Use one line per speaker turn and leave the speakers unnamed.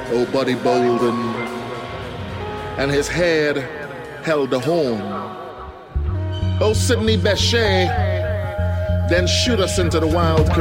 oh Buddy Bolden, and his head held a horn. Oh Sidney Bechet, then shoot us into the wild